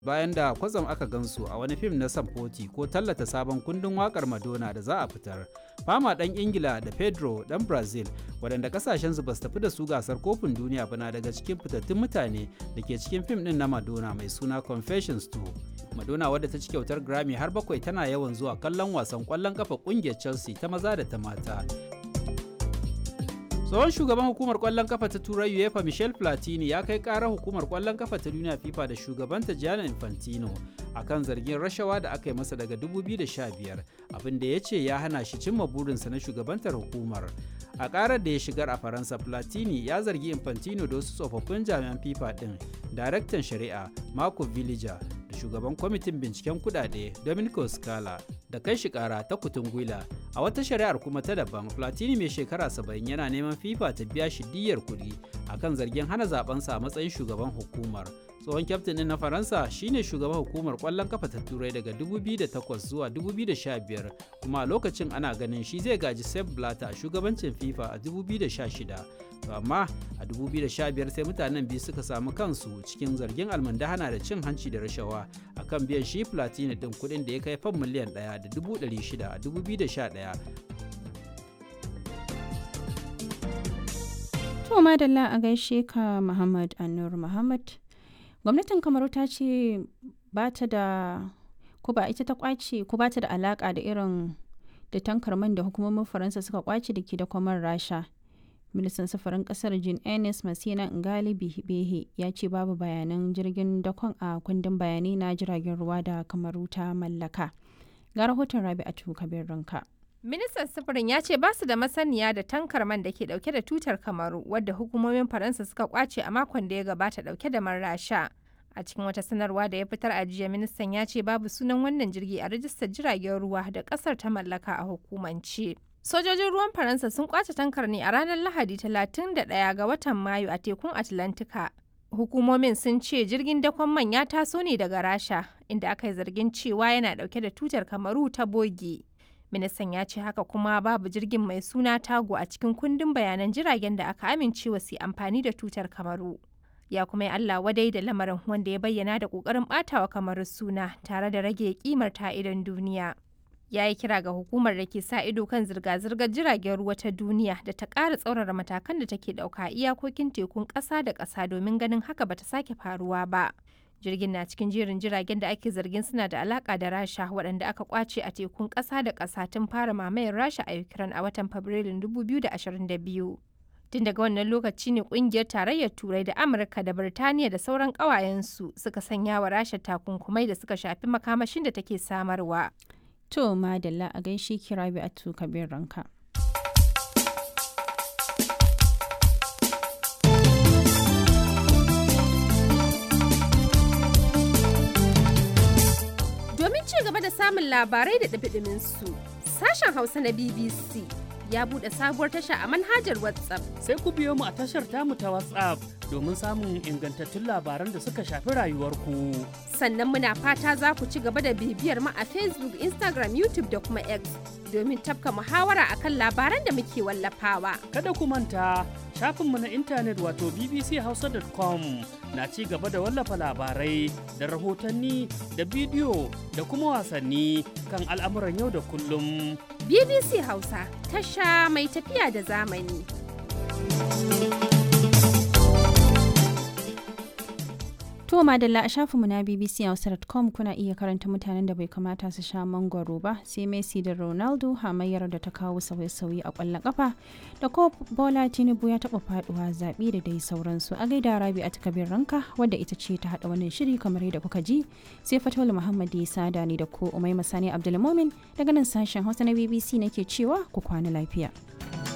bayan da kwatsam aka gansu a wani fim na samfoti ko tallata sabon kundin wakar Madonna da za a fitar. Fama ɗan Ingila da Pedro ɗan Brazil waɗanda ƙasashensu ba su tafi da su gasar kofin duniya ba na daga cikin fitattun mutane da ke cikin fim ɗin na Madonna mai suna Confessions 2. Madonna wadda ta ci kyautar Grammy har 7 tana yawan zuwa kallon wasan ƙwallon ƙafa ƙungiyar Chelsea ta maza da ta mata. Tsohon shugaban hukumar kwallon kafa ta Turai UEFA Michel Platini ya kai karar hukumar kwallon kafa ta duniya FIFA da shugabanta Gianni Infantino akan zargin rashawa da aka yi masa daga 2015, abin da ya ce ya hana shi cimma burinsa na shugabantar hukumar. A karar da ya shigar a Faransa, Platini ya zargi Infantino da wasu tsofaffin jami'an FIFA din, daraktan shari'a Marco Villiger da shugaban kwamitin binciken kudade Domenico Scala da kai shi kara ta kutun gwila. A wata shari'ar kuma ta daban, Platini mai shekara 70 yana neman FIFA ta biya shi diyyar kuɗi akan zargin hana zabensa a matsayin shugaban hukumar. Tsohon kyaftin ɗin na Faransa shine shugaban hukumar ƙwallon kafa ta Turai daga 2008 zuwa 2015, kuma a lokacin ana ganin shi zai gaji Sepp Blatter a shugabancin FIFA a 2016. To amma a 2015 sai mutanen biyu suka samu kansu cikin zargin almundahana da cin hanci da rashawa akan biyan shi Platini ɗin kuɗin da ya kai fam miliyan 1.600 a 2011. To madalla a gaishe ka Muhammad Anur Muhammad. Gwamnatin Kamaru ta ce ba ta da ko ba ita ta kwace ko ba ta da alaka da irin da tankar man da hukumomin Faransa suka kwace da ke da kwamar Rasha. Ministan sufurin kasar Jean Ernest Masina Ngali Behe ya ce babu bayanan jirgin dakon a kundin bayanai na jiragen ruwa da Kamaru ta mallaka. Ga rahoton Rabi'atu Kabir Ranka. Ministan sufurin ya ce ba su da masaniya da tankar man da ke dauke da tutar Kamaru wadda hukumomin Faransa suka kwace a makon da ya gabata dauke da man Rasha. A cikin wata sanarwa da ya fitar a jiya, ministan ya ce babu sunan wannan jirgi a rajistar jiragen ruwa da kasar ta mallaka a hukumance. Sojojin ruwan Faransa sun kwace tankar ne a ranar Lahadi 31 ga watan Mayu a tekun Atlantika. Hukumomin sun ce jirgin dakon man ya taso ne daga Rasha, inda aka yi zargin cewa yana dauke da tutar Kamaru ta boge. Ministan ya ce haka kuma babu jirgin mai suna Tago a cikin kundin bayanan jiragen da aka amincewa su amfani da tutar Kamaru. Ya kuma yi Allah wadai da lamarin, wanda ya bayyana da ƙoƙarin ɓatawa Kamaru suna tare da rage kimar ta idon duniya. Ya yi kira ga hukumar da ke sa ido kan zirga-zirgar jiragen ruwa ta duniya da ta ƙara tsaurara matakan da take ɗauka iyakokin tekun ƙasa da ƙasa domin ganin haka bata sake faruwa ba. Jirgin na cikin jerin jiragen da ake zargin suna da alaka da Rasha waɗanda aka kwace a tekun ƙasa da ƙasa tun fara mamayar Rasha a Ukraine a watan Fabrilun 2022. Tun daga wannan lokaci ne ƙungiyar tarayyar Turai da Amurka da Birtaniya da sauran ƙawayensu suka sanya wa Rasha takunkumai da suka shafi makamashin da take samarwa. To madalla a gaishe ki Rabi'atu Kabir Ranka. Gaba da samun labarai da ɗumi su sashen Hausa na BBC ya buɗe sabuwar tasha a manhajar WhatsApp. Sai ku biyo mu a tashar tamu ta WhatsApp domin samun ingantattun labaran da suka shafi rayuwarku. Sannan muna fata za ku ci gaba da bibiyar mu a Facebook, Instagram, YouTube da kuma X domin tafka muhawara akan labaran da muke wallafawa. Kada ku manta shafinmu na intanet wato bbchausa.com na ci gaba da wallafa labarai da rahotanni da bidiyo da kuma wasanni kan al'amuran yau da kullum. BBC Hausa, tasha mai tafiya da zamani. To madalla a shafinmu na bbchausa.com kuna iya karanta mutanen da bai kamata su sha mangwaro ba, sai Messi da Ronaldo hamayyar da ta kawo sauye-sauye a ƙwallon ƙafa, da ko Bola Tinubu ya taɓa faɗuwa zaɓe da dai sauransu. A gaida Rabi'atu Kabir Ranka wadda ita ce ta haɗa wannan shiri kamar yadda kuka ji, sai Fataulu Muhammad ya sada ni da ko Umaima Sani Abdulmumin daga nan sashen Hausa na BBC nake cewa ku kwana lafiya.